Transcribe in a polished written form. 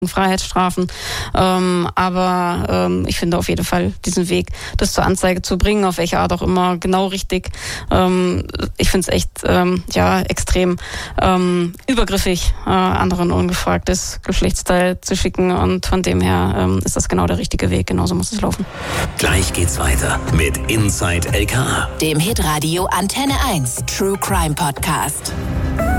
Freiheitsstrafen. Aber ich finde auf jeden Fall diesen Weg, das zur Anzeige zu bringen, auf welche Art auch immer, genau richtig. Ich finde es echt extrem übergriffig, anderen ungefragtes Geschlechtsteil zu schicken. Und von dem her ist das genau der richtige Weg. Genauso muss es laufen. Gleich geht's weiter mit Inside LKA, dem Hitradio Antenne 1 True Crime Podcast.